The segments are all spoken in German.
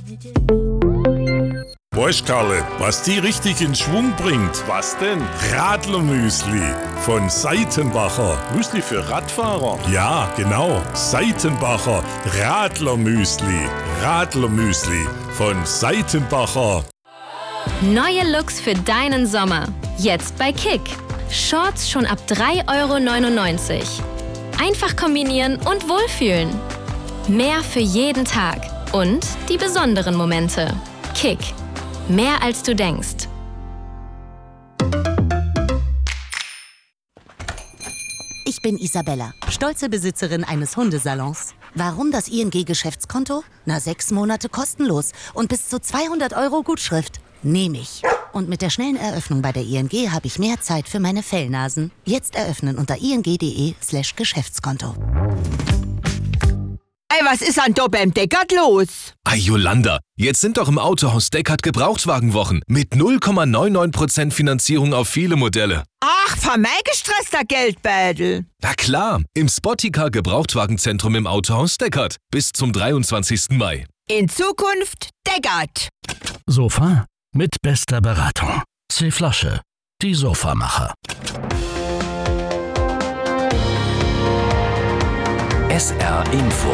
Weißt Karle, was die richtig in Schwung bringt? Was denn? Radlermüsli von Seitenbacher. Müsli für Radfahrer? Ja, genau. Seitenbacher Radlermüsli. Radlermüsli von Seitenbacher. Neue Looks für deinen Sommer. Jetzt bei Kick. Shorts schon ab 3,99 €. Einfach kombinieren und wohlfühlen. Mehr für jeden Tag. Und die besonderen Momente. Kick. Mehr als du denkst. Ich bin Isabella, stolze Besitzerin eines Hundesalons. Warum das ING-Geschäftskonto? 6 Monate kostenlos und bis zu 200 € Gutschrift. Nehme ich. Und mit der schnellen Eröffnung bei der ING habe ich mehr Zeit für meine Fellnasen. Jetzt eröffnen unter ing.de/Geschäftskonto. Ey, was ist an da beim Deckard los? Jolanda, jetzt sind doch im Autohaus Deckard Gebrauchtwagenwochen mit 0,99% Finanzierung auf viele Modelle. Ach, für mein gestresster Geldbeutel. Na klar, im Spotticar Gebrauchtwagenzentrum im Autohaus Deckard bis zum 23. Mai. In Zukunft Deckard. Sofa mit bester Beratung. C-Flasche, die Sofamacher. SR Info.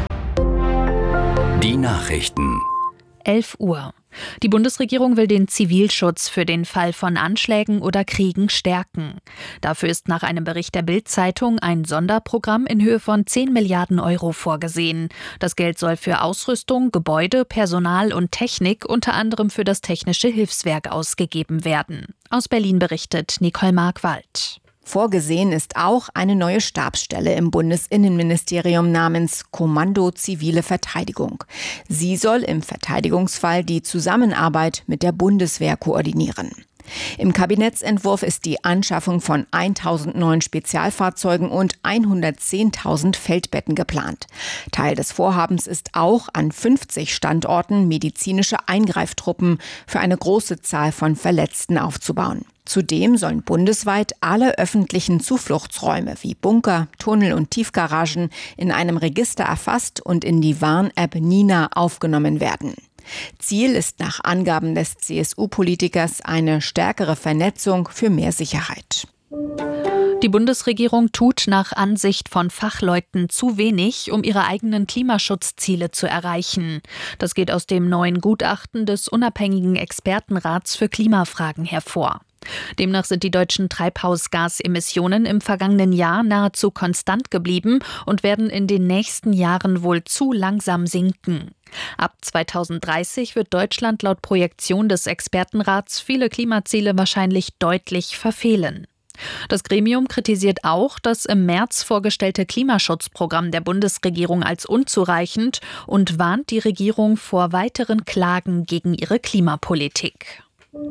Die Nachrichten. 11 Uhr. Die Bundesregierung will den Zivilschutz für den Fall von Anschlägen oder Kriegen stärken. Dafür ist nach einem Bericht der Bild-Zeitung ein Sonderprogramm in Höhe von 10 Milliarden € vorgesehen. Das Geld soll für Ausrüstung, Gebäude, Personal und Technik unter anderem für das Technische Hilfswerk ausgegeben werden. Aus Berlin berichtet Nicole Markwald. Vorgesehen ist auch eine neue Stabsstelle im Bundesinnenministerium namens Kommando Zivile Verteidigung. Sie soll im Verteidigungsfall die Zusammenarbeit mit der Bundeswehr koordinieren. Im Kabinettsentwurf ist die Anschaffung von 1.000 neuen Spezialfahrzeugen und 110.000 Feldbetten geplant. Teil des Vorhabens ist auch, an 50 Standorten medizinische Eingreiftruppen für eine große Zahl von Verletzten aufzubauen. Zudem sollen bundesweit alle öffentlichen Zufluchtsräume wie Bunker, Tunnel und Tiefgaragen in einem Register erfasst und in die Warn-App Nina aufgenommen werden. Ziel ist nach Angaben des CSU-Politikers eine stärkere Vernetzung für mehr Sicherheit. Die Bundesregierung tut nach Ansicht von Fachleuten zu wenig, um ihre eigenen Klimaschutzziele zu erreichen. Das geht aus dem neuen Gutachten des unabhängigen Expertenrats für Klimafragen hervor. Demnach sind die deutschen Treibhausgasemissionen im vergangenen Jahr nahezu konstant geblieben und werden in den nächsten Jahren wohl zu langsam sinken. Ab 2030 wird Deutschland laut Projektion des Expertenrats viele Klimaziele wahrscheinlich deutlich verfehlen. Das Gremium kritisiert auch das im März vorgestellte Klimaschutzprogramm der Bundesregierung als unzureichend und warnt die Regierung vor weiteren Klagen gegen ihre Klimapolitik.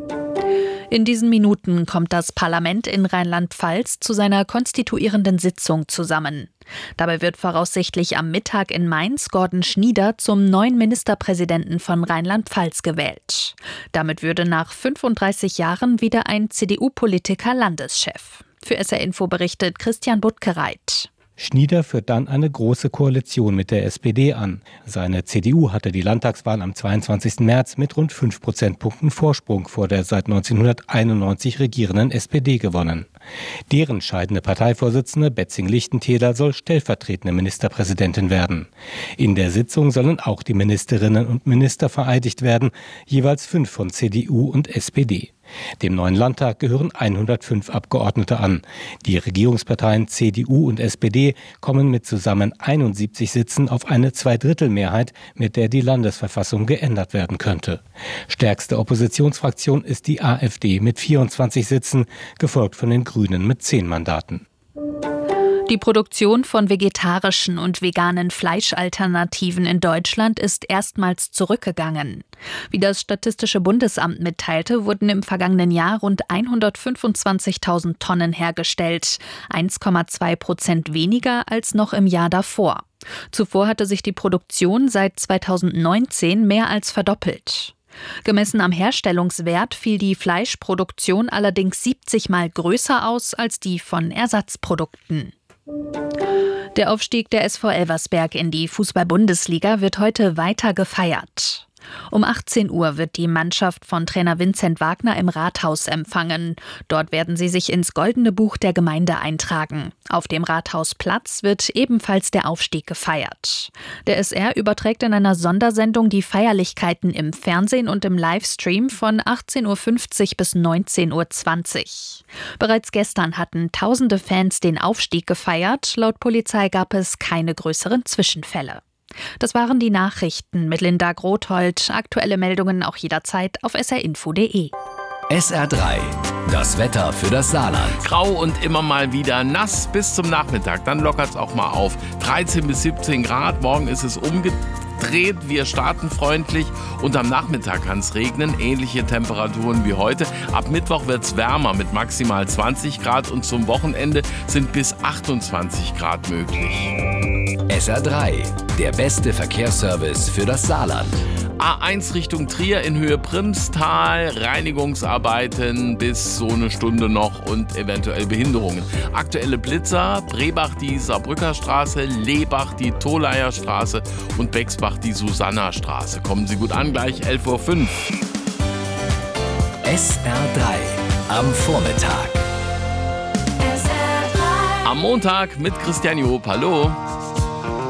In diesen Minuten kommt das Parlament in Rheinland-Pfalz zu seiner konstituierenden Sitzung zusammen. Dabei wird voraussichtlich am Mittag in Mainz Gordon Schnieder zum neuen Ministerpräsidenten von Rheinland-Pfalz gewählt. Damit würde nach 35 Jahren wieder ein CDU-Politiker Landeschef. Für SR Info berichtet Christian Buttgereit. Schnieder führt dann eine große Koalition mit der SPD an. Seine CDU hatte die Landtagswahl am 22. März mit rund 5 Prozentpunkten Vorsprung vor der seit 1991 regierenden SPD gewonnen. Deren scheidende Parteivorsitzende Betzing-Lichtentäler soll stellvertretende Ministerpräsidentin werden. In der Sitzung sollen auch die Ministerinnen und Minister vereidigt werden, jeweils 5 von CDU und SPD. Dem neuen Landtag gehören 105 Abgeordnete an. Die Regierungsparteien CDU und SPD kommen mit zusammen 71 Sitzen auf eine Zweidrittelmehrheit, mit der die Landesverfassung geändert werden könnte. Stärkste Oppositionsfraktion ist die AfD mit 24 Sitzen, gefolgt von den Grünen mit 10 Mandaten. Die Produktion von vegetarischen und veganen Fleischalternativen in Deutschland ist erstmals zurückgegangen. Wie das Statistische Bundesamt mitteilte, wurden im vergangenen Jahr rund 125.000 Tonnen hergestellt, 1,2% weniger als noch im Jahr davor. Zuvor hatte sich die Produktion seit 2019 mehr als verdoppelt. Gemessen am Herstellungswert fiel die Fleischproduktion allerdings 70 Mal größer aus als die von Ersatzprodukten. Der Aufstieg der SV Elversberg in die Fußball-Bundesliga wird heute weiter gefeiert. Um 18 Uhr wird die Mannschaft von Trainer Vincent Wagner im Rathaus empfangen. Dort werden sie sich ins Goldene Buch der Gemeinde eintragen. Auf dem Rathausplatz wird ebenfalls der Aufstieg gefeiert. Der SR überträgt in einer Sondersendung die Feierlichkeiten im Fernsehen und im Livestream von 18.50 Uhr bis 19.20 Uhr. Bereits gestern hatten tausende Fans den Aufstieg gefeiert. Laut Polizei gab es keine größeren Zwischenfälle. Das waren die Nachrichten mit Linda Grothold. Aktuelle Meldungen auch jederzeit auf srinfo.de. SR3, das Wetter für das Saarland. Grau und immer mal wieder nass bis zum Nachmittag. Dann lockert es auch mal auf. 13 bis 17 Grad. Morgen ist es umgedreht. Wir starten freundlich und am Nachmittag kann es regnen. Ähnliche Temperaturen wie heute. Ab Mittwoch wird es wärmer mit maximal 20 Grad und zum Wochenende sind bis 28 Grad möglich. SR3, der beste Verkehrsservice für das Saarland. A1 Richtung Trier in Höhe Primstal, Reinigungsarbeiten bis so eine Stunde noch und eventuell Behinderungen. Aktuelle Blitzer, Brebach die Saarbrücker Straße, Lebach die Tholaier Straße und Bexbach die Susanna Straße. Kommen Sie gut an, gleich 11.05 Uhr. SR3 am Vormittag. Am Montag mit Christian Job. Hallo.